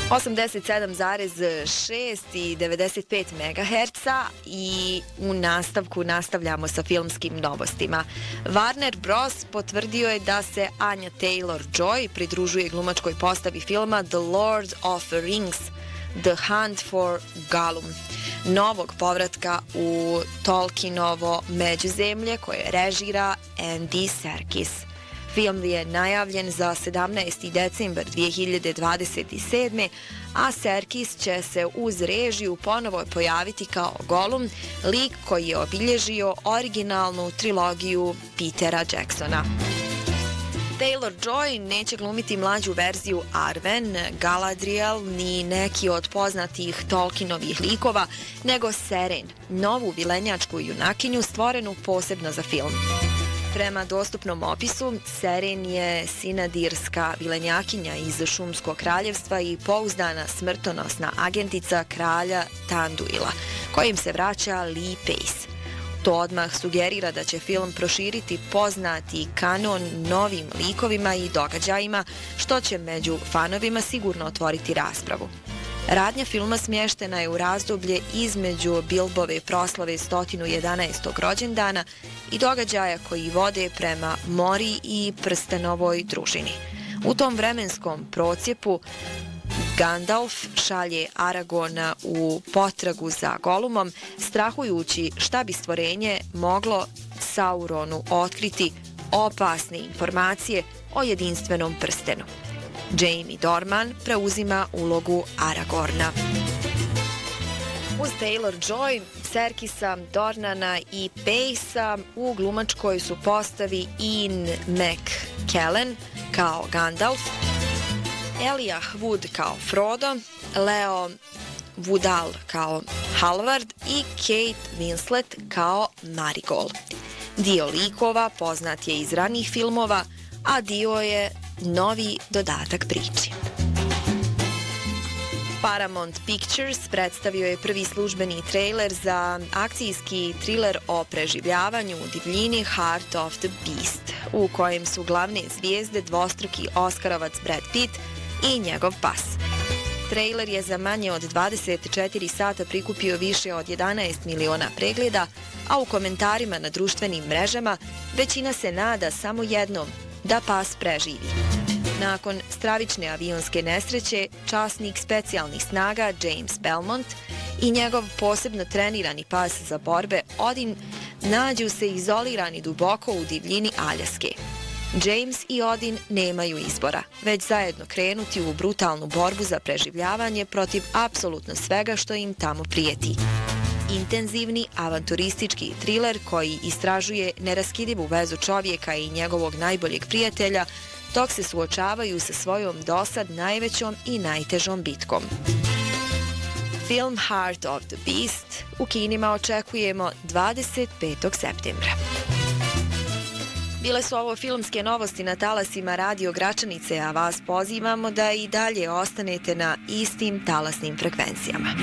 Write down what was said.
87,6 i 95 MHz i u nastavku nastavljamo sa filmskim novostima. Warner Bros. Potvrdio je da se Anya Taylor-Joy pridružuje glumačkoj postavi filma The Lord of the Rings, The Hunt for Gollum, novog povratka u Tolkienovo Međuzemlje koje režira Andy Serkis. Film je najavljen za 17. decembar 2027. a Serkis će se uz režiju ponovo pojaviti kao Gollum, lik koji je obilježio originalnu trilogiju Petera Jacksona. Taylor-Joy neće glumiti mlađu verziju Arwen, Galadriel ni neki od poznatih Tolkienovih likova, nego Seren, novu vilenjačku junakinju stvorenu posebno za film. Prema dostupnom opisu, Seren je sinadirska vilenjakinja iz Šumskog kraljevstva i pouzdana smrtonosna agentica kralja Tanduila, kojim se vraća Lee Pace. To odmah sugerira da će film proširiti poznati kanon novim likovima i događajima, što će među fanovima sigurno otvoriti raspravu. Radnja filma smještena je u razdoblje između Bilbove proslave 111. rođendana i događaja koji vode prema Mori i Prstenovoj družini. U tom vremenskom procjepu Gandalf šalje Aragorna u potragu za Gollumom, strahujući šta bi stvorenje moglo Sauronu otkriti opasne informacije o jedinstvenom prstenu. Jamie Dornan preuzima ulogu Aragorna. Uz Taylor-Joy, Serkisa, Dornana i Pacea u glumačkoj su postavi Ian McKellen kao Gandalf, Elijah Wood kao Frodo, Leo Woodall kao Halvard i Kate Winslet kao Marigold. Dio likova poznat je iz ranijih filmova, a dio je novi dodatak priči. Paramount Pictures predstavio je prvi službeni trailer za akcijski triler o preživljavanju u divljini Heart of the Beast, u kojem su glavne zvijezde dvostruki Oskarovac Brad Pitt i njegov pas. Trailer je za manje od 24 sata prikupio više od 11 miliona pregleda, a u komentarima na društvenim mrežama većina se nada samo jednom, da pas preživi. Nakon stravične avionske nesreće, časnik specijalnih snaga James Belmont i njegov posebno trenirani pas za borbe Odin nađu se izolirani duboko u divljini Aljaske. James i Odin nemaju izbora, već zajedno krenuti u brutalnu borbu za preživljavanje protiv apsolutno svega što im tamo prijeti. Intenzivni, avanturistički triler koji istražuje neraskidivu vezu čovjeka i njegovog najboljeg prijatelja, dok se suočavaju sa svojom dosad najvećom i najtežom bitkom. Film Heart of the Beast u kinima očekujemo 25. septembra. Bile su ovo filmske novosti na talasima Radio Gračanice, a vas pozivamo da i dalje ostanete na istim talasnim frekvencijama.